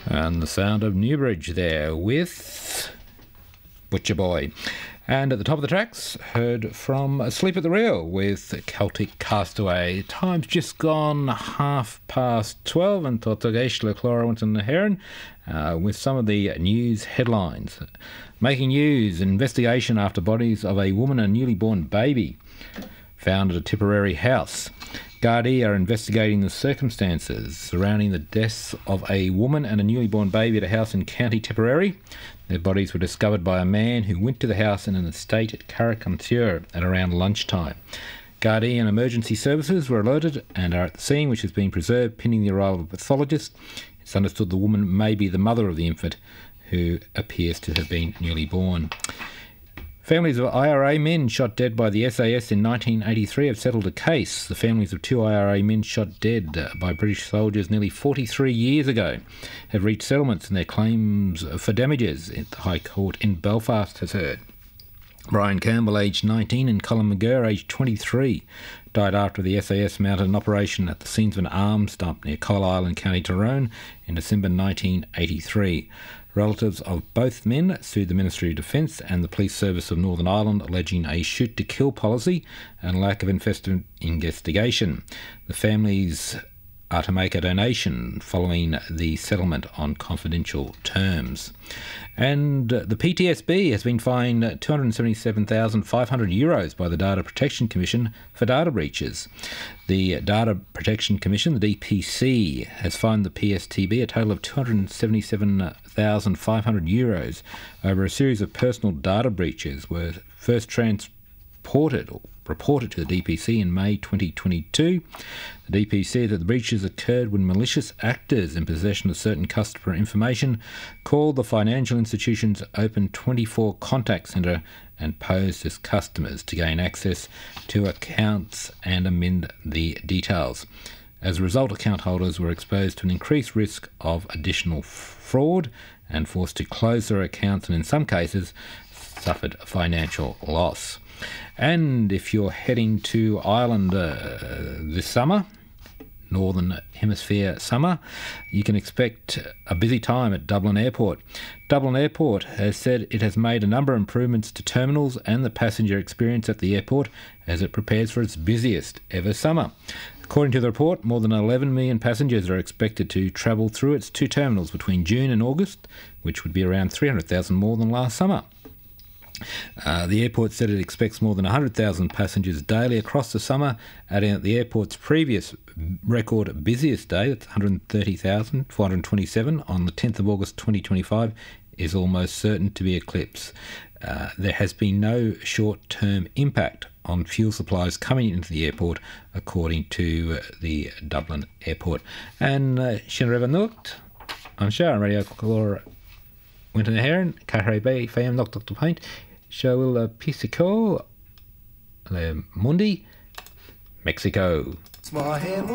And the sound of Newbridge there with Butcher Boy. And at the top of the tracks, heard from Sleep at the Wheel with Celtic Castaway. Time's just gone 12:30 and Tortogesh Le Chlora went in the Heron with some of the news headlines. Making news, investigation after bodies of a woman and a newly born baby found at a Tipperary house. Gardaí are investigating the circumstances surrounding the deaths of a woman and a newly born baby at a house in County Tipperary. Their bodies were discovered by a man who went to the house in an estate at Carrick-on-Suir at around lunchtime. Gardaí and emergency services were alerted and are at the scene, which has been preserved pending the arrival of a pathologist. It's understood the woman may be the mother of the infant, who appears to have been newly born. Families of IRA men shot dead by the SAS in 1983 have settled a case. The families of 2 IRA men shot dead by British soldiers nearly 43 years ago have reached settlements in their claims for damages, the High Court in Belfast has heard. Brian Campbell, aged 19, and Colin McGurr, aged 23, died after the SAS mounted an operation at the scenes of an arms dump near Coal Island, County Tyrone in December 1983. Relatives of both men sued the Ministry of Defence and the Police Service of Northern Ireland, alleging a shoot-to-kill policy and lack of investigation. The families are to make a donation following the settlement on confidential terms. And the PTSB has been fined €277,500 by the Data Protection Commission for data breaches. The Data Protection Commission, the DPC, has fined the PSTB a total of €277,500 over a series of personal data breaches were first reported to the DPC in May 2022. The DPC said that the breaches occurred when malicious actors in possession of certain customer information called the financial institution's Open 24 contact centre and posed as customers to gain access to accounts and amend the details. As a result, account holders were exposed to an increased risk of additional fraud and forced to close their accounts and in some cases suffered financial loss. And if you're heading to Ireland this summer, Northern Hemisphere summer, you can expect a busy time at Dublin Airport. Dublin Airport has said it has made a number of improvements to terminals and the passenger experience at the airport as it prepares for its busiest ever summer. According to the report, more than 11 million passengers are expected to travel through its 2 terminals between June and August, which would be around 300,000 more than last summer. The airport said it expects more than 100,000 passengers daily across the summer, adding that the airport's previous record busiest day, that's 130,427 on the 10th of August 2025, is almost certain to be eclipsed. There has been no short-term impact on fuel supplies coming into the airport, according to the Dublin Airport. And Shinreva Nucht, I'm sure Radio Chlora went in the Heron, Carre Bay, Fayam Nocht Dr. Paint, Shawil Pisico, Mundi, Mexico.